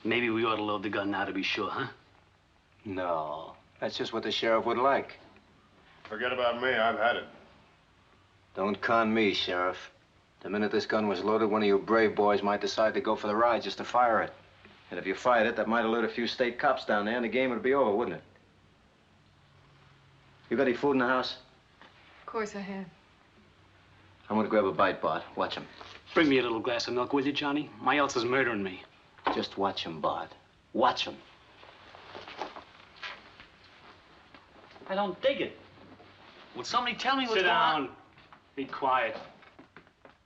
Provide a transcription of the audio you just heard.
Maybe we ought to load the gun now to be sure, huh? No, that's just what the sheriff would like. Forget about me, I've had it. Don't con me, Sheriff. The minute this gun was loaded, one of you brave boys might decide to go for the ride just to fire it. And if you fired it, that might alert a few state cops down there, and the game would be over, wouldn't it? You got any food in the house? Of course I have. I'm gonna grab a bite, Bart. Watch him. Bring me a little glass of milk, will you, Johnny? My else is murdering me. Just watch him, Bart. Watch him. I don't dig it. Will somebody tell me what's going on? Sit down. Be quiet.